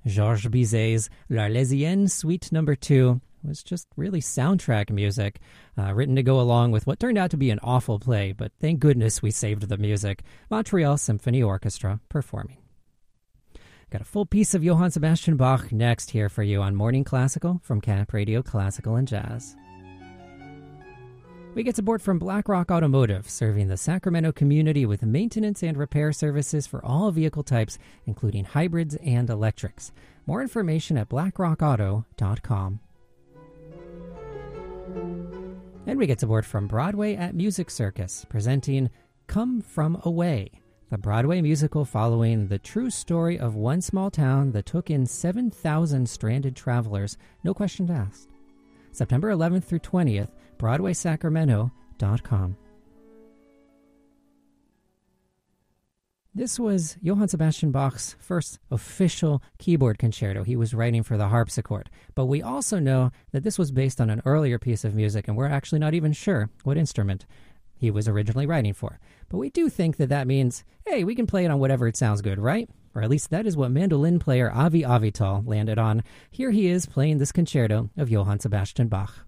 Georges Bizet's L'Arlésienne Suite No. 2 was just really soundtrack music, written to go along with what turned out to be an awful play, but thank goodness we saved the music. Montreal Symphony Orchestra performing. Got a full piece of Johann Sebastian Bach next here for you on Morning Classical from Cap Radio Classical and Jazz. We get support from BlackRock Automotive, serving the Sacramento community with maintenance and repair services for all vehicle types, including hybrids and electrics. More information at blackrockauto.com. And we get support from Broadway at Music Circus, presenting Come From Away, the Broadway musical following the true story of one small town that took in 7,000 stranded travelers, no questions asked. September 11th through 20th, BroadwaySacramento.com. This was Johann Sebastian Bach's first official keyboard concerto he was writing for the harpsichord. But we also know that this was based on an earlier piece of music, and we're actually not even sure what instrument he was originally writing for. But we do think that that means, hey, we can play it on whatever it sounds good, right? Or at least that is what mandolin player Avi Avital landed on. Here he is playing this concerto of Johann Sebastian Bach.